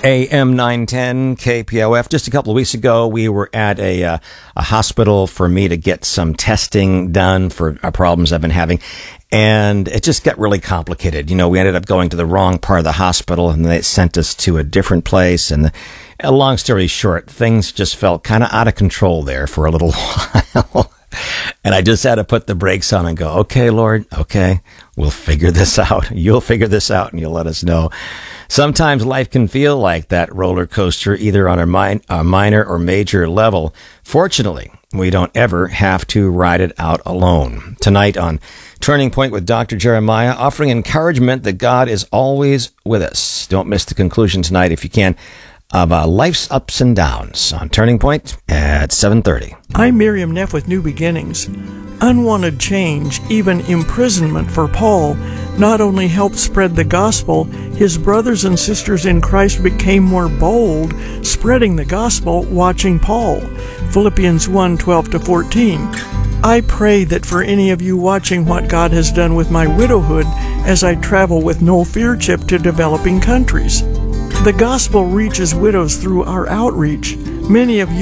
AM 910 KPOF. Just a couple of weeks ago, we were at a hospital for me to get some testing done for problems I've been having. And it just got really complicated. You know, we ended up going to the wrong part of the hospital and they sent us to a different place. And long story short, things just felt kind of out of control there for a little while. And I just had to put the brakes on and go, okay, Lord, okay, we'll figure this out. You'll figure this out and you'll let us know. Sometimes life can feel like that roller coaster, either on a minor or major level. Fortunately, we don't ever have to ride it out alone. Tonight on Turning Point with Dr. Jeremiah, offering encouragement that God is always with us. Don't miss the conclusion tonight, if you can, of life's ups and downs on Turning Point at 7:30. I'm Miriam Neff with New Beginnings. Unwanted change, even imprisonment for Paul, not only helped spread the gospel, his brothers and sisters in Christ became more bold, spreading the gospel, watching Paul. Philippians 1:12-14. I pray that for any of you watching what God has done with my widowhood as I travel with No Fear Chip to developing countries. The gospel reaches widows through our outreach. Many of you